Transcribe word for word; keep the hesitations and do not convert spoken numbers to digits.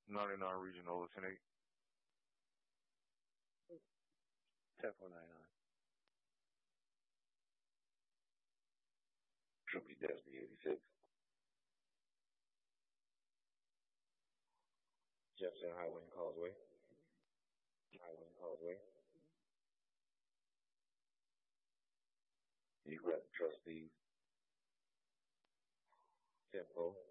ninety-nine Regional, Lieutenant. ten four ninety-nine. Triple Destiny eighty-six. Jefferson Highway and Causeway. Highway and Causeway. You got trustees. Tempo.